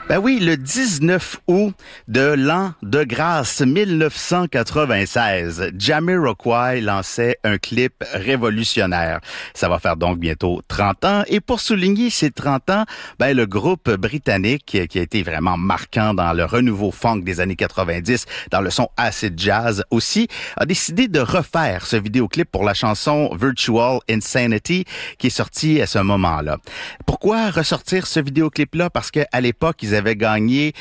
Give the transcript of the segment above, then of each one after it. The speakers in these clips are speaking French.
Ben oui, le 19 août de l'an de grâce 1996, Jamiroquai lançait un clip révolutionnaire. Ça va faire donc bientôt 30 ans. Et pour souligner ces 30 ans, ben le groupe britannique qui a été vraiment marquant dans le renouveau funk des années 90, dans le son acid jazz aussi, a décidé de refaire ce vidéoclip pour la chanson Virtual Insanity qui est sortie à ce moment-là. Pourquoi ressortir ce vidéoclip-là? Parce qu'à l'époque, ils avaient gagné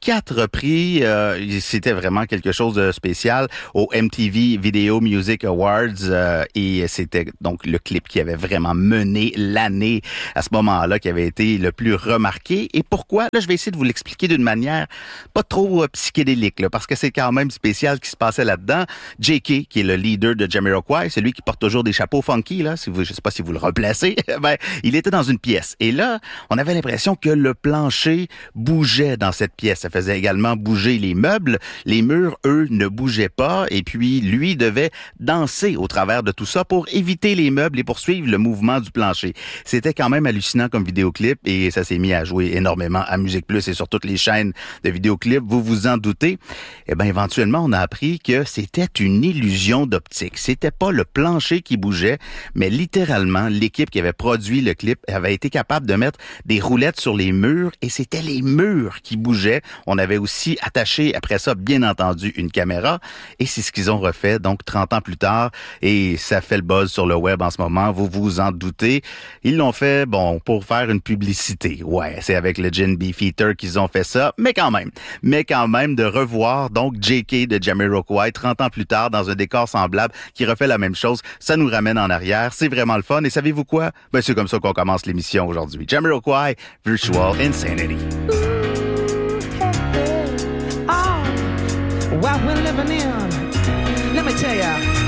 4 prix. C'était vraiment quelque chose de spécial au MTV Video Music Awards. Et c'était donc le clip qui avait vraiment mené l'année à ce moment-là, qui avait été le plus remarqué. Et pourquoi? Là, je vais essayer de vous l'expliquer d'une manière pas trop psychédélique, là, parce que c'est quand même spécial ce qui se passait là-dedans. J.K., qui est le leader de Jamiroquai, celui qui porte toujours des chapeaux funky, là, si vous, je sais pas si vous le replacez, ben, il était dans une pièce. Et là, on avait l'impression que le plancher bougeait dans cette pièce. Ça faisait également bouger les meubles. Les murs, eux, ne bougeaient pas. Et puis, lui devait danser au travers de tout ça pour éviter les meubles et poursuivre le mouvement du plancher. C'était quand même hallucinant comme vidéoclip et ça s'est mis à jouer énormément à Musique Plus et sur toutes les chaînes de vidéoclips. Vous vous en doutez. Eh bien, éventuellement, on a appris que c'était une illusion d'optique. C'était pas le plancher qui bougeait, mais littéralement, l'équipe qui avait produit le clip avait été capable de mettre des roulettes sur les murs et c'était les murs qui bougeaient. On avait aussi attaché après ça, bien entendu, une caméra et c'est ce qu'ils ont refait donc 30 ans plus tard et ça fait le buzz sur le web en ce moment, vous vous en doutez. Ils l'ont fait, bon, pour faire une publicité. Ouais, c'est avec le Gin Beefeater qu'ils ont fait ça, mais quand même de revoir donc J.K. de Jamiroquai 30 ans plus tard dans un décor semblable qui refait la même chose, ça nous ramène en arrière, c'est vraiment le fun et savez-vous quoi? Ben c'est comme ça qu'on commence l'émission aujourd'hui. Jamiroquai, Virtual Insanity. What we're living in, let me tell ya.